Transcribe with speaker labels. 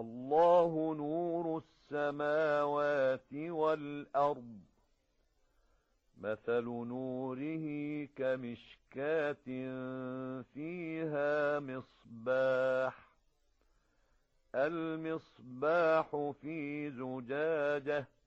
Speaker 1: الله نور السماوات والأرض مثل نوره كمشكاة فيها مصباح المصباح في زجاجة